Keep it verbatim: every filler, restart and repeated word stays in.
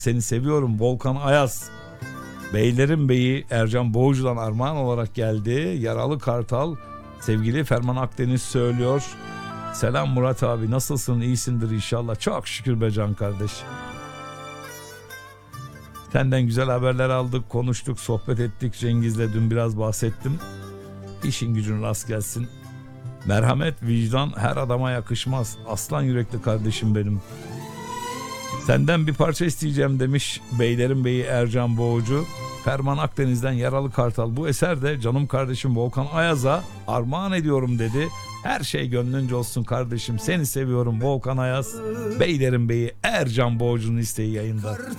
Seni seviyorum Volkan Ayaz. Beylerin Beyi Ercan Boğucu'dan armağan olarak geldi. Yaralı Kartal sevgili Ferman Akdeniz söylüyor. Selam Murat abi, nasılsın, iyisindir inşallah. Çok şükür be can kardeş. Senden güzel haberler aldık, konuştuk, sohbet ettik. Cengiz'le dün biraz bahsettim. İşin gücün rast gelsin. Merhamet, vicdan her adama yakışmaz. Aslan yürekli kardeşim benim. Senden bir parça isteyeceğim demiş Beylerin Beyi Ercan Boğucu. Ferman Akdeniz'den Yaralı Kartal. Bu eser de canım kardeşim Volkan Ayaz'a armağan ediyorum dedi. Her şey gönlünce olsun kardeşim. Seni seviyorum Volkan Ayaz. Beylerin Beyi Ercan Boğucu'nun isteği yayında.